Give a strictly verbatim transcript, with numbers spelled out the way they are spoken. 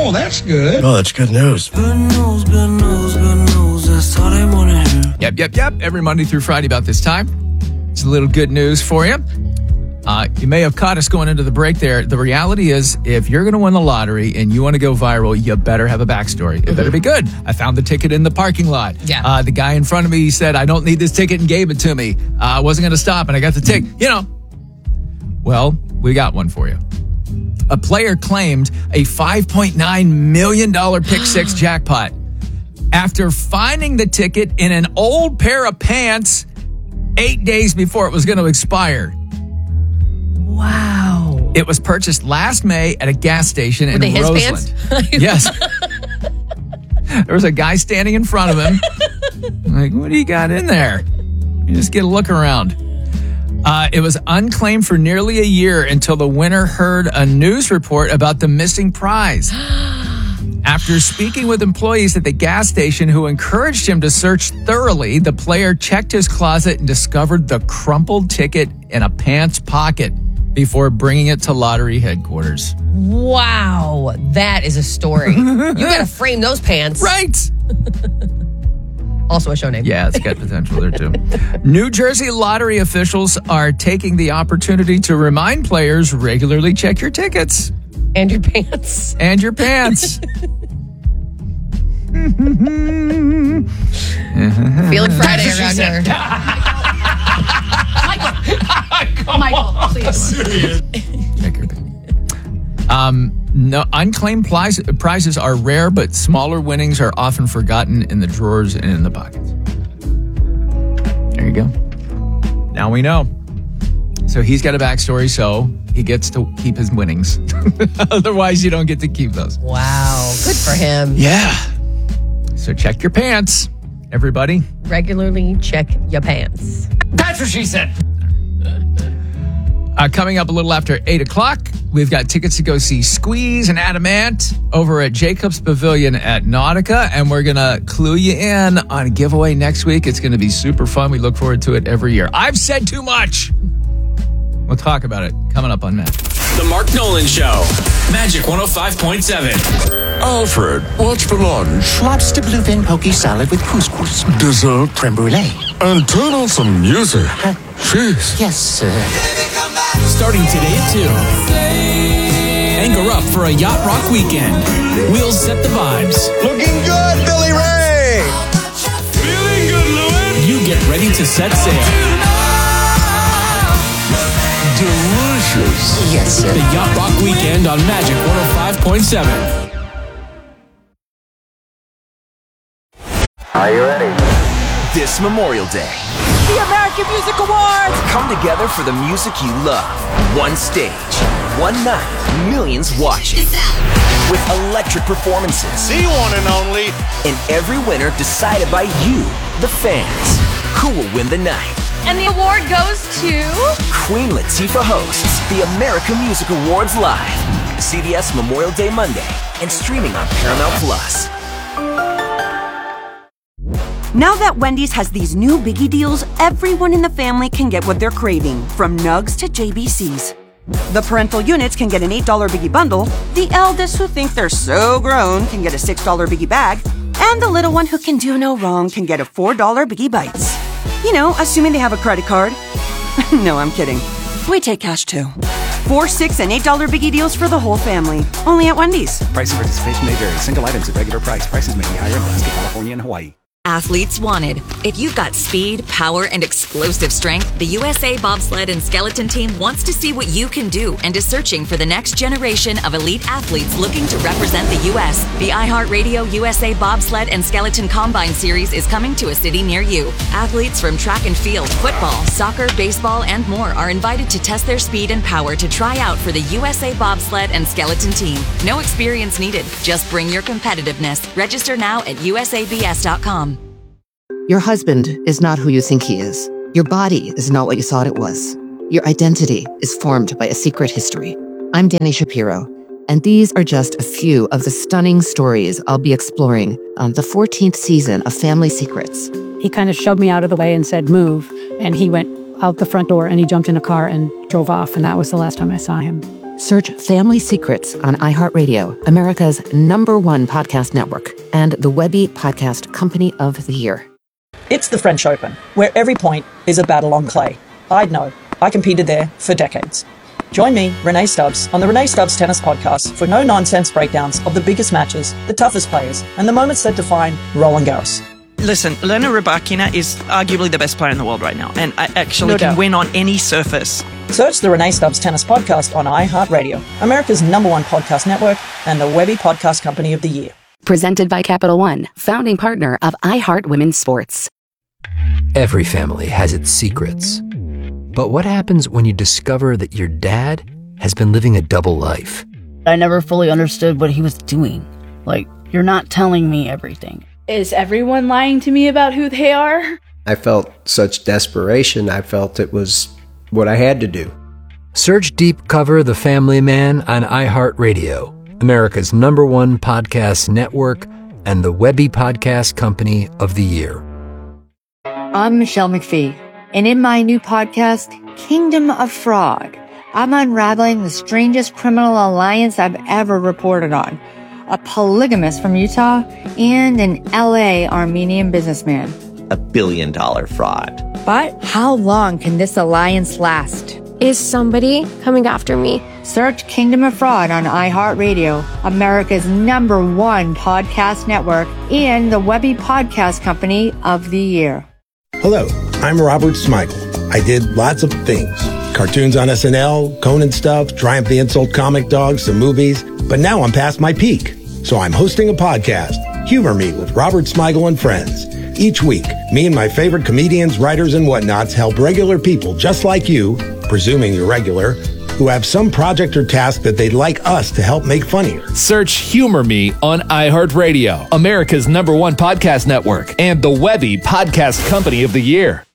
Oh, that's good. Oh, that's good news. Good news, good news, good news. That's all they want to hear. Yep, yep, yep. Every Monday through Friday about this time. It's a little good news for you. Uh, you may have caught us going into the break there. The reality is, if you're going to win the lottery and you want to go viral, you better have a backstory. It mm-hmm. better be good. I found the ticket in the parking lot. Yeah. Uh, the guy in front of me said, I don't need this ticket, and gave it to me. Uh, I wasn't going to stop, and I got the ticket. You know. Well, we got one for you. A player claimed a five point nine million dollars Pick Six jackpot after finding the ticket in an old pair of pants eight days before it was going to expire. Wow. It was purchased last May at a gas station Were in they his Roseland. Pants? Yes. There was a guy standing in front of him. Like, what do you got in there? You just get a look around. Uh, it was unclaimed for nearly a year until the winner heard a news report about the missing prize. After speaking with employees at the gas station who encouraged him to search thoroughly, the player checked his closet and discovered the crumpled ticket in a pants pocket before bringing it to lottery headquarters. Wow, that is a story. You got to frame those pants. Right. Also a show name. Yeah, it's got potential there, too. New Jersey lottery officials are taking the opportunity to remind players regularly check your tickets. And your pants. And your pants. Feeling Friday around here. Michael, Michael, please. Check your pants. Um, no, unclaimed prize, prizes are rare, but smaller winnings are often forgotten in the drawers and in the pockets. There you go. Now we know. So he's got a backstory, so he gets to keep his winnings. Otherwise, you don't get to keep those. Wow. Good for him. Yeah. So check your pants, everybody. Regularly check your pants. That's what she said. Uh, coming up a little after eight o'clock, we've got tickets to go see Squeeze and Adamant over at Jacobs Pavilion at Nautica, and we're going to clue you in on a giveaway next week. It's going to be super fun. We look forward to it every year. I've said too much. We'll talk about it coming up on Magic. The Mark Nolan Show. Magic one oh five point seven. Alfred, what's for lunch? Lobster bluefin poke salad with couscous. Dessert? Creme brulee. And turn on some music. Uh, Jeez. Yes, sir. Starting today at two. Anchor up for a Yacht Rock weekend. We'll set the vibes. Looking good, Billy Ray. Feeling good, Louis. You get ready to set sail. Delicious. Yes, sir. The Yacht Rock weekend on Magic one oh five point seven. Are you ready? This Memorial Day, the American Music Awards come together for the music you love. One stage, one night, millions watching. With electric performances. The one and only. And every winner decided by you, the fans. Who will win the night? And the award goes to... Queen Latifah hosts the American Music Awards live. C B S Memorial Day Monday and streaming on Paramount Plus. Now that Wendy's has these new biggie deals, everyone in the family can get what they're craving, from nugs to J B Cs. The parental units can get an eight dollar biggie bundle, the eldest who think they're so grown can get a six dollar biggie bag, and the little one who can do no wrong can get a four dollar biggie bites. You know, assuming they have a credit card. No, I'm kidding. We take cash too. Four, six, and eight dollar biggie deals for the whole family. Only at Wendy's. Price and participation may vary. Single items at regular price. Prices may be higher in Alaska, California, and Hawaii. Athletes wanted. If you've got speed, power, and explosive strength, the U S A Bobsled and Skeleton Team wants to see what you can do and is searching for the next generation of elite athletes looking to represent the U S The iHeartRadio U S A Bobsled and Skeleton Combine Series is coming to a city near you. Athletes from track and field, football, soccer, baseball, and more are invited to test their speed and power to try out for the U S A Bobsled and Skeleton Team. No experience needed. Just bring your competitiveness. Register now at U S A B S dot com. Your husband is not who you think he is. Your body is not what you thought it was. Your identity is formed by a secret history. I'm Danny Shapiro, and these are just a few of the stunning stories I'll be exploring on the fourteenth season of Family Secrets. He kind of shoved me out of the way and said, move, and he went out the front door and he jumped in a car and drove off, and that was the last time I saw him. Search Family Secrets on iHeartRadio, America's number one podcast network, and the Webby Podcast Company of the Year. It's the French Open, where every point is a battle on clay. I'd know. I competed there for decades. Join me, Renee Stubbs, on the Renee Stubbs Tennis Podcast for no-nonsense breakdowns of the biggest matches, the toughest players, and the moments that define Roland Garros. Listen, Elena Rybakina is arguably the best player in the world right now, and I actually No can doubt. win on any surface. Search the Renee Stubbs Tennis Podcast on iHeartRadio, America's number one podcast network, and the Webby Podcast Company of the Year. Presented by Capital One, founding partner of iHeart Women's Sports. Every family has its secrets. But what happens when you discover that your dad has been living a double life? I never fully understood what he was doing. Like, you're not telling me everything. Is everyone lying to me about who they are? I felt such desperation. I felt it was what I had to do. Search Deep Cover The Family Man on iHeartRadio, America's number one podcast network, and the Webby Podcast Company of the Year. I'm Michelle McPhee, and in my new podcast, Kingdom of Fraud, I'm unraveling the strangest criminal alliance I've ever reported on. A polygamist from Utah and an L A Armenian businessman. A billion dollar fraud. But how long can this alliance last? Is somebody coming after me? Search Kingdom of Fraud on iHeartRadio, America's number one podcast network, and the Webby Podcast Company of the Year. Hello, I'm Robert Smigel. I did lots of things. Cartoons on S N L, Conan stuff, Triumph the Insult Comic Dog, some movies. But now I'm past my peak. So I'm hosting a podcast, Humor Me with Robert Smigel and Friends. Each week, me and my favorite comedians, writers, and whatnots help regular people just like you, presuming you're regular, who have some project or task that they'd like us to help make funnier. Search Humor Me on iHeartRadio, America's number one podcast network, and the Webby Podcast Company of the Year.